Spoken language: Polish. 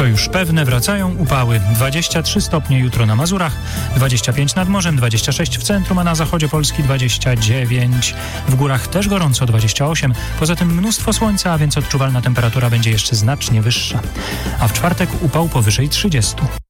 już pewne, wracają upały. 23 stopnie jutro na Mazurach, 25 nad morzem, 26 w centrum, a na zachodzie Polski 29. W górach też gorąco, 28. Poza tym mnóstwo słońca, a więc odczuwalna temperatura będzie jeszcze znacznie wyższa. A w czwartek upał powyżej 30.